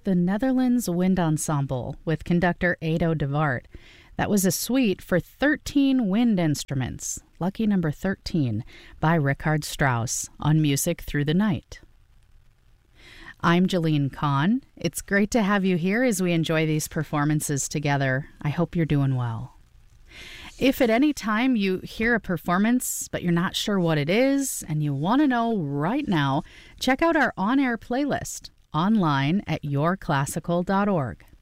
the Netherlands Wind Ensemble with conductor Edo de Waart. That was a suite for 13 wind instruments, lucky number 13, by Richard Strauss on Music Through the Night. I'm Jalene Kahn. It's great to have you here as we enjoy these performances together. I hope you're doing well. If at any time you hear a performance but you're not sure what it is and you want to know right now, check out our on-air playlist online at yourclassical.org.